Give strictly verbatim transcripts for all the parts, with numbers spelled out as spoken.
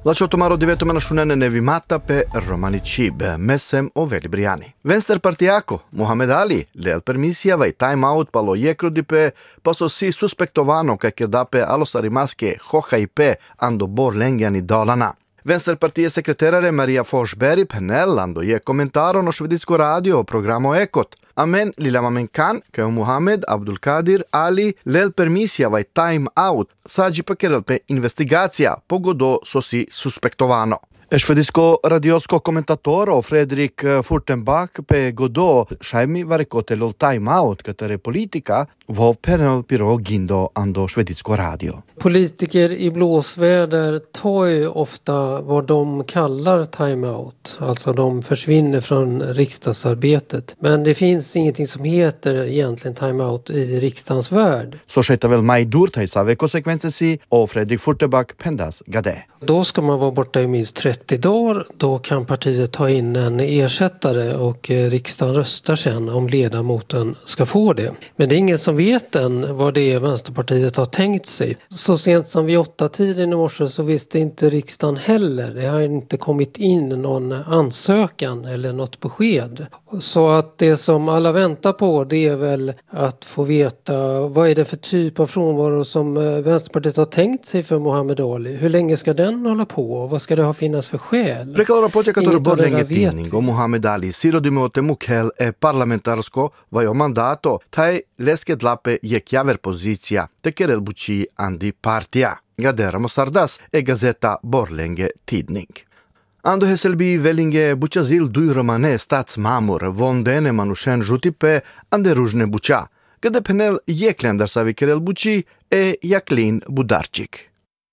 Lasciatomaro divetto menasciunene nevimata pe Romani Cib, Messem o Veli Briani. Vänster partiako, Muhammed Ali, lel permisia vai time out palo jekru di pe paso si suspektovano ka kirdape alos arimaske hoha i pe ando bor lengiani dolana. Vänsterpartiets sekreterare Maria Forsberg Penel ando je komentaro no šveditsko radio o programo Ekot. Amen lilama menkan kao Muhammed Abdulkadir Ali lel permisia vai time out sađi pa kerel pe investigacija pogodo so si suspektovano. Šveditsko radiosko komentatoro Fredrik Furtenbach pe godo šajmi varikote lel time out katare politika vov Penel piro gindo ando šveditsko radio. Politiker i blåsväder tar ju ofta vad de kallar timeout. Alltså de försvinner från riksdagsarbetet. Men det finns ingenting som heter egentligen timeout i riksdagens värld. Så skete väl maj durtaisave konsekvenser och Fredrik Furtenbach pendas gade. Då ska man vara borta i minst trettio dagar. Då kan partiet ta in en ersättare och riksdagen röstar sen om ledamoten ska få det. Men det är ingen som vet än vad det är Vänsterpartiet har tänkt sig. Så sent som vid åtta tiden i morse så visste inte riksdagen heller. Det har inte kommit in någon ansökan eller något besked. Så att det som alla väntar på det är väl att få veta vad är det för typ av frånvaro som Vänsterpartiet har tänkt sig för Muhammed Ali. Hur länge ska den hålla på och vad ska det ha finnas för skäl? Prekal raportja katore borlenge tidning o Muhammed Ali sirodimote mukhel e parlamentarsko vajo mandato taj lesket lape jekjaver pozicija te kerel buči andi partia. Gaderamo sardas e gazeta Borlänge tidning. Ando Hesselby Vellinge bučazil duj romane statsmamur vondene manushen žutipe ande ružne buča. Gade penel jeklendar savi kerel buči e Jacqueline Budarczyk.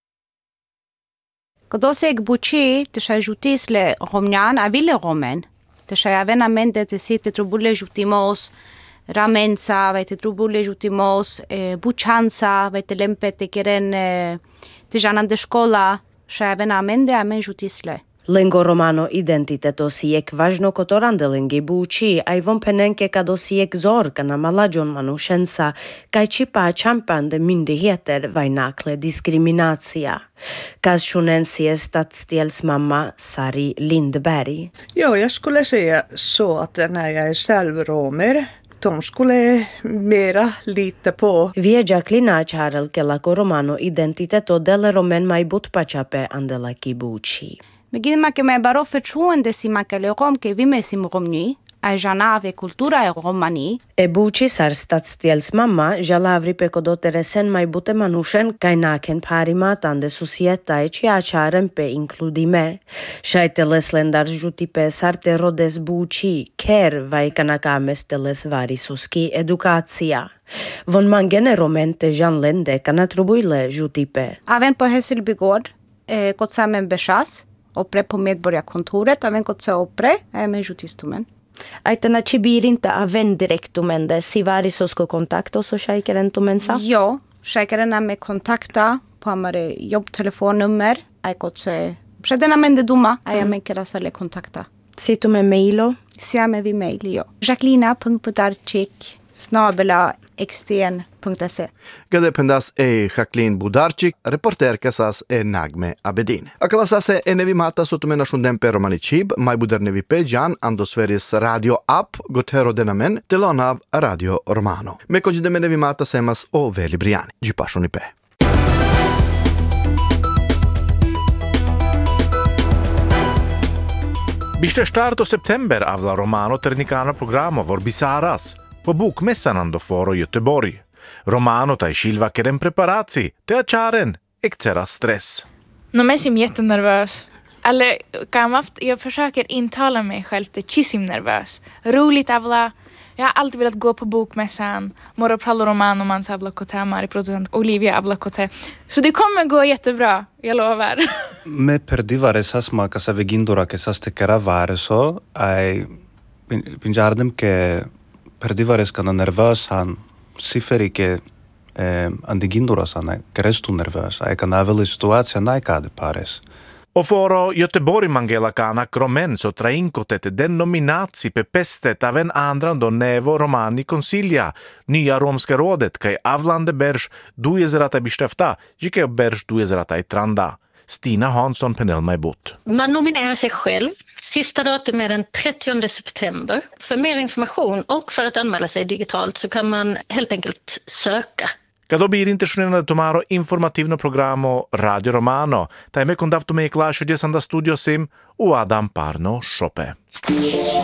Kodosek buči te šaj žutis le romnjan a vile romen. Te šaj avena mente te si te trubule žutimos ramensa, vai te trubule žutimos e, bučansa, vai te lempe te keren e, te žanan de škola, šaj avena mende a men žutis le. Lengo romano identiteto sijek važno kotorande lengi buči, a i von penenke kado sijek zorka na malađon manušensa, kaj čipa čampande myndigheter vajnakle diskriminacija. Kas sjunensie stadsdelsmamma Sari Lindberg. Ja, jag skulle säga så att när jag är själv romer, de skulle mera lita på. Vieja klina charel kelako romano identiteto delle romen mai butpachape andela kibuchi. Begin ma che me baro förtroende si ma che le rom che vi mesim romni, a janave kultura e romani. E buchi sar stadsdelsmamma jalavri pe kodotere sen mai bute manushen kainaken parimatande societa e ciacharen pe inkludime. Shaite leslendar juti pe sarte rodes buchi, ker vai kanakames teles varisoski edukacija. Von mangene romente janlende kanatrubuile juti pe. Aven på Hässelby gård, eh, gått samman beshas. Opre på medborgarkontoret, aven gått så opre, är med jutistumen. Aitana cibirinta aven direktumende, si varisosko kontakto so shaikerentumensa? Jo, shaikeren med kontakta på amare jobbtelefonnummer, är gått så przedena mende duma, är jag med kera sale kontakta. Situ med mailo? Siame vi mail, jo. jacqueline punkt budarczyk snabela xtn punkt se. Gade pendas e Jacqueline Budarczyk, reporter kasas e Nagme Abedin. Akalasase e nevi mata sotumena shunden per Romani Cib, mai budar nevi pejan ando Sveriges radio app gotero denamen telonav Radio Romano. Me koji de nevi mata semas o Veli Briani. Gipashoni pe. Biste starto september avla Romano ternicana programo Vorbisaras. Po bokmässan ando foro Göteborg. Romano taj skilva keren preparaci, te acharen, extra stress. No, men jag är jättenervös. Eller gammalt, jag försöker intala mig själv till kissim nervös. Roligt avla. Jag har alltid velat gå på bokmässan. Moro prallo romano man avla kote mari producent Olivia avla kote. Så det kommer gå jättebra, jag lovar. Me perdivare sasma kasa vegindora ke saste keravare so ai pinjardem ke perdivare skana nervösan siferi ke eh, andigindora sana kerestu nervösa ai kana veli situacija naikade pares. O foro Göteborg mangela kana kromen so trainkotet denominazi pe pestet aven andran do nevo romani consilia nya romska rådet kai avlande berž dujezrata bistefta jike berž dujezrata i tranda. Stina Hansson Penelma i Bot. Man nominerar sig själv. Sista datum är den trettionde september. För mer information och för att anmäla sig digitalt så kan man helt enkelt söka. Kad obi internazionale tomaro informativno programo Radio Romano, taj me kondavto me i klašo gdje sam da studio sim u Adam Parno šope.